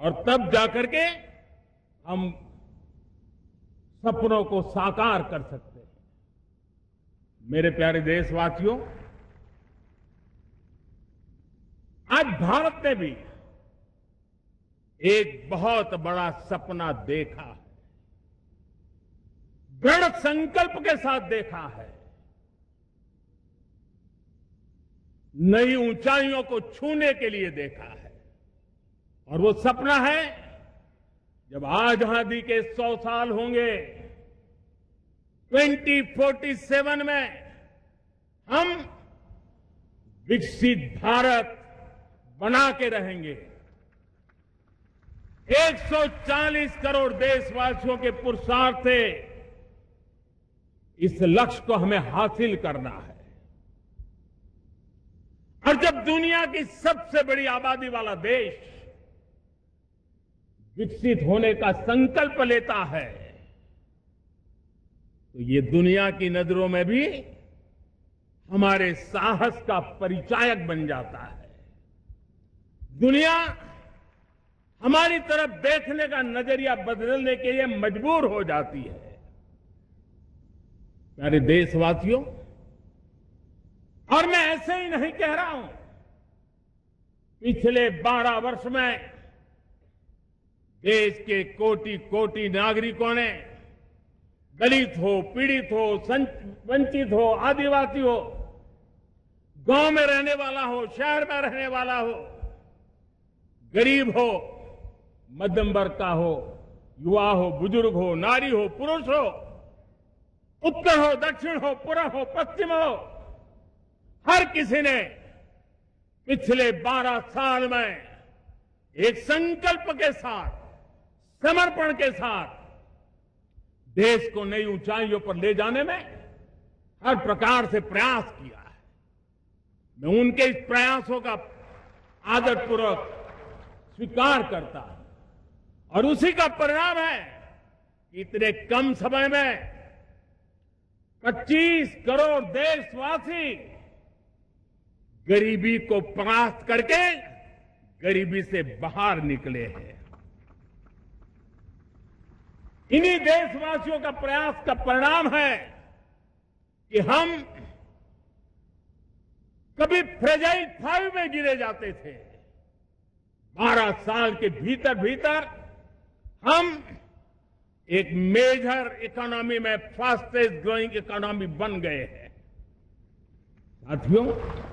और तब जाकर के हम सपनों को साकार कर सकते हैं। मेरे प्यारे देशवासियों, आज भारत ने भी एक बहुत बड़ा सपना देखा है, दृढ़ संकल्प के साथ देखा है। नई ऊंचाइयों को छूने के लिए देखा है। और वो सपना है, जब आजादी के 100 साल होंगे, 2047 में हम विकसित भारत बना के रहेंगे। 140 करोड़ देशवासियों के पुरुषार्थ से इस लक्ष्य को हमें हासिल करना है। और जब दुनिया की सबसे बड़ी आबादी वाला देश विकसित होने का संकल्प लेता है, तो ये दुनिया की नजरों में भी हमारे साहस का परिचायक बन जाता है। दुनिया हमारी तरफ देखने का नजरिया बदलने के लिए मजबूर हो जाती है। प्यारे देशवासियों, और मैं ऐसे ही नहीं कह रहा हूं। पिछले 12 वर्ष में देश के कोटि कोटि नागरिकों ने, दलित हो, पीड़ित हो, वंचित हो, आदिवासी हो, गांव में रहने वाला हो, शहर में रहने वाला हो, गरीब हो, मध्यम वर्ग का हो, युवा हो, बुजुर्ग हो, नारी हो, पुरुष हो, उत्तर हो, दक्षिण हो, पूर्व हो, पश्चिम हो, हर किसी ने पिछले 12 साल में एक संकल्प के साथ, समर्पण के साथ देश को नई ऊंचाइयों पर ले जाने में हर प्रकार से प्रयास किया है। मैं उनके इस प्रयासों का आदरपूर्वक स्वीकार करता हूं। और उसी का परिणाम है कि इतने कम समय में 25 करोड़ देशवासी गरीबी को परास्त करके गरीबी से बाहर निकले हैं। इन्हीं देशवासियों का प्रयास का परिणाम है कि हम कभी फ्रेजाइल 5 में गिरे जाते थे। 12 साल के भीतर भीतर हम एक मेजर इकोनॉमी में फास्टेस्ट ग्रोइंग इकोनॉमी बन गए हैं। साथियों,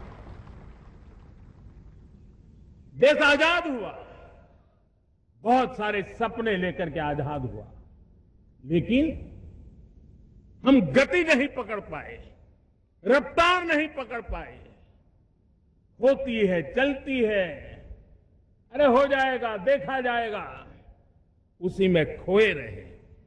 देश आजाद हुआ, बहुत सारे सपने लेकर के आजाद हुआ, लेकिन हम गति नहीं पकड़ पाए, रफ्तार नहीं पकड़ पाए। होती है, चलती है, अरे हो जाएगा, देखा जाएगा, उसी में खोए रहे।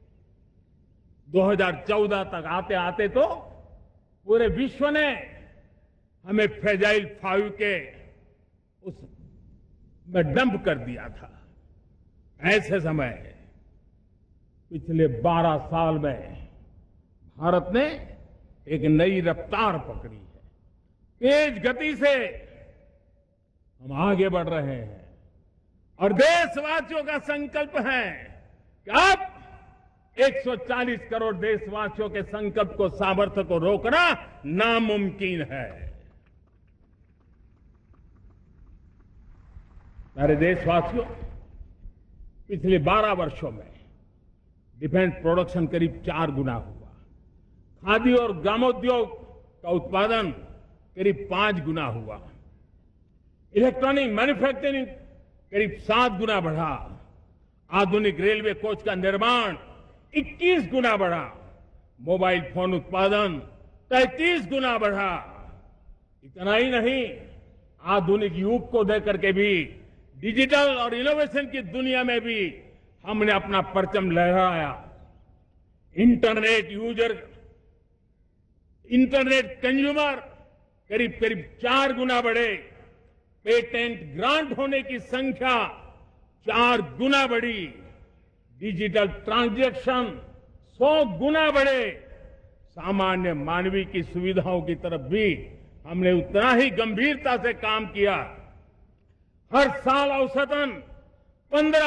2014 तक आते आते तो पूरे विश्व ने हमें फ्रेजाइल 5 के उस में डंप कर दिया था। ऐसे समय पिछले 12 साल में भारत ने एक नई रफ्तार पकड़ी है। तेज गति से हम आगे बढ़ रहे हैं और देशवासियों का संकल्प है कि अब 140 करोड़ देशवासियों के संकल्प को, सामर्थ्य को रोकना नामुमकिन है। मेरे देशवासियों, पिछले 12 वर्षों में डिफेंस प्रोडक्शन करीब 4 गुना हुआ। खादी और ग्रामोद्योग का उत्पादन करीब 5 गुना हुआ। इलेक्ट्रॉनिक मैन्युफैक्चरिंग करीब 7 गुना बढ़ा। आधुनिक रेलवे कोच का निर्माण 21 गुना बढ़ा। मोबाइल फोन उत्पादन 33 गुना बढ़ा। इतना ही नहीं, आधुनिक युग को देकर के भी डिजिटल और इनोवेशन की दुनिया में भी हमने अपना परचम लहराया। इंटरनेट कंज्यूमर करीब करीब 4 गुना बढ़े। पेटेंट ग्रांट होने की संख्या 4 गुना बढ़ी। डिजिटल ट्रांजैक्शन 100 गुना बढ़े। सामान्य मानवीय की सुविधाओं की तरफ भी हमने उतना ही गंभीरता से काम किया। हर साल औसतन 15